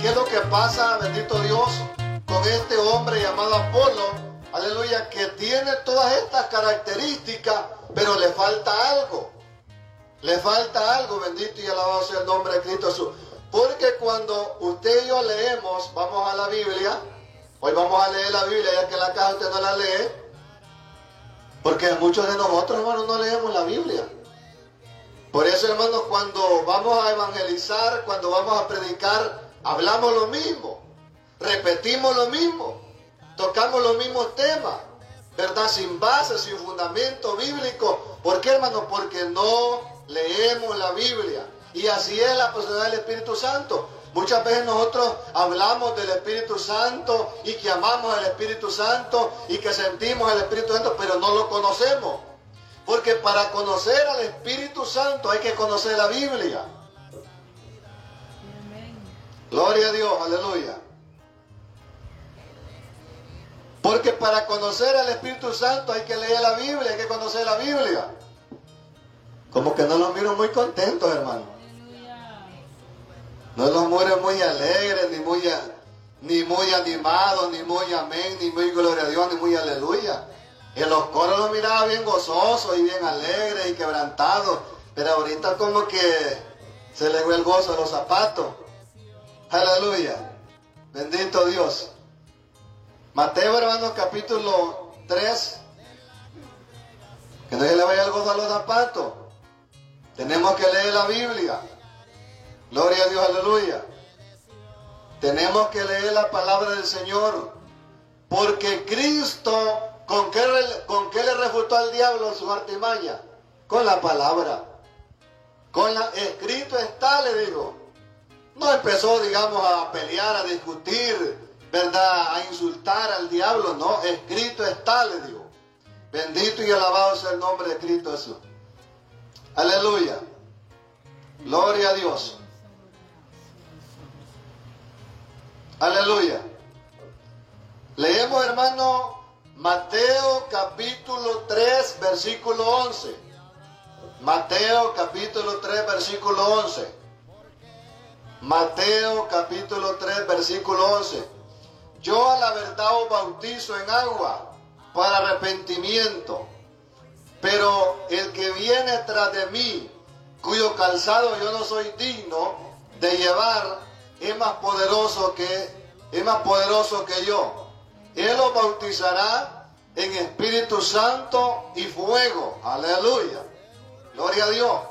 qué es lo que pasa, bendito Dios, con este hombre llamado Apolo? Aleluya, que tiene todas estas características, pero le falta algo. Le falta algo, bendito y alabado sea el nombre de Cristo Jesús. Porque cuando usted y yo leemos, vamos a la Biblia, hoy vamos a leer la Biblia, ya que en la casa usted no la lee, porque muchos de nosotros, hermanos, no leemos la Biblia. Por eso, hermanos, cuando vamos a evangelizar, cuando vamos a predicar, hablamos lo mismo, repetimos lo mismo, tocamos los mismos temas, ¿verdad? Sin base, sin fundamento bíblico. ¿Por qué, hermanos? Porque no leemos la Biblia. Y así es la personalidad del Espíritu Santo. Muchas veces nosotros hablamos del Espíritu Santo y que amamos al Espíritu Santo y que sentimos al Espíritu Santo, pero no lo conocemos. Porque para conocer al Espíritu Santo hay que conocer la Biblia. Gloria a Dios, aleluya. Porque para conocer al Espíritu Santo hay que leer la Biblia, hay que conocer la Biblia. Como que no los miro muy contentos, hermano. No los miro muy alegres, ni muy animados, ni muy amén, ni muy gloria a Dios, ni muy aleluya. En los coros los miraba bien gozosos y bien alegres y quebrantados. Pero ahorita como que se les fue el gozo de los zapatos. Aleluya. Bendito Dios. Mateo, hermanos, capítulo 3. Que no se le vaya el gozo a los zapatos. Tenemos que leer la Biblia. Gloria a Dios, aleluya. Tenemos que leer la palabra del Señor. Porque Cristo, ¿con qué le refutó al diablo en sus artimañas? Con la palabra. Escrito está, le digo. No empezó, digamos, a pelear, a discutir, ¿verdad? A insultar al diablo. No, escrito está, le digo. Bendito y alabado sea el nombre de Cristo Jesús. Aleluya. Gloria a Dios. Aleluya. Leemos, hermano, Mateo capítulo 3, versículo 11. Mateo capítulo 3, versículo 11. Mateo capítulo 3, versículo 11. Yo a la verdad os bautizo en agua para arrepentimiento, pero el que viene tras de mí, cuyo calzado yo no soy digno de llevar, es más poderoso que yo. Él os bautizará en Espíritu Santo y fuego. Aleluya. Gloria a Dios.